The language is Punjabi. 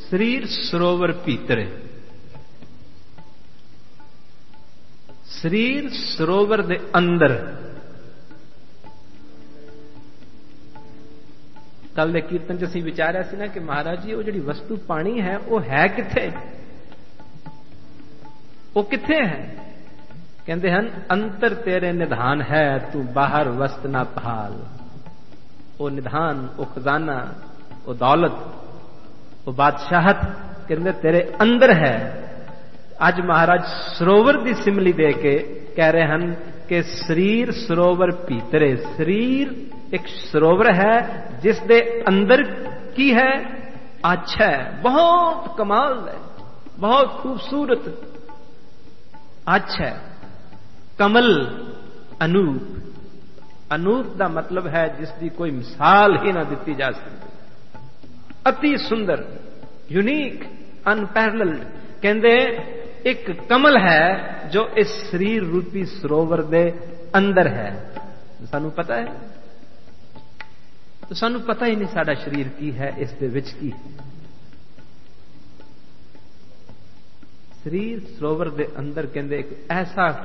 ਸਰੀਰ ਸਰੋਵਰ ਭੀਤਰੇ। ਸਰੀਰ ਸਰੋਵਰ ਦੇ ਅੰਦਰ। ਕੱਲ ਦੇ ਕੀਰਤਨ ਚ ਅਸੀਂ ਵਿਚਾਰਿਆ ਸੀ ਨਾ ਕਿ ਮਹਾਰਾਜ ਜੀ ਉਹ ਜਿਹੜੀ ਵਸਤੂ ਪਾਣੀ ਹੈ ਉਹ ਹੈ ਕਿੱਥੇ? ਉਹ ਕਿੱਥੇ ਹੈ? ਕਹਿੰਦੇ ਹਨ ਅੰਤਰ ਤੇਰੇ ਨਿਧਾਨ ਹੈ, ਤੂੰ ਬਾਹਰ ਵਸਤ ਨਾ ਪਹਾਲ। ਉਹ ਨਿਧਾਨ, ਉਹ ਖਜ਼ਾਨਾ, ਉਹ ਦੌਲਤ, ਉਹ ਬਾਦਸ਼ਾਹਤ ਕਹਿੰਦੇ ਤੇਰੇ ਅੰਦਰ ਹੈ। ਅੱਜ ਮਹਾਰਾਜ ਸਰੋਵਰ ਦੀ ਸਿਮਲੀ ਦੇ ਕੇ ਕਹਿ ਰਹੇ ਹਨ ਕਿ ਸਰੀਰ ਸਰੋਵਰ ਭੀਤਰੇ। ਸਰੀਰ ਇੱਕ ਸਰੋਵਰ ਹੈ ਜਿਸ ਦੇ ਅੰਦਰ ਕੀ ਹੈ? ਅੱਛਾ ਹੈ, ਬਹੁਤ ਕਮਾਲ ਹੈ, ਬਹੁਤ ਖੂਬਸੂਰਤ ਅੱਛਾ ਹੈ। ਕਮਲ ਅਨੂਪ। ਅਨੂਪ ਦਾ ਮਤਲਬ ਹੈ ਜਿਸ ਦੀ ਕੋਈ ਮਿਸਾਲ ਹੀ ਨਾ ਦਿੱਤੀ ਜਾ ਸਕਦੀ। ਅਤੀ ਸੁੰਦਰ, ਯੂਨੀਕ, ਅਨਪੈਰਲਡ। ਕਹਿੰਦੇ ਇੱਕ ਕਮਲ ਹੈ ਜੋ ਇਸ ਸਰੀਰ ਰੂਪੀ ਸਰੋਵਰ ਦੇ ਅੰਦਰ ਹੈ। ਸਾਨੂੰ ਪਤਾ ਹੈ? ਸਾਨੂੰ ਪਤਾ ਹੀ ਨਹੀਂ ਸਾਡਾ ਸਰੀਰ ਕੀ ਹੈ, ਇਸ ਦੇ ਵਿੱਚ ਕੀ ਹੈ। ਸਰੀਰ ਸਰੋਵਰ ਦੇ ਅੰਦਰ ਕਹਿੰਦੇ ਇੱਕ ਐਸਾ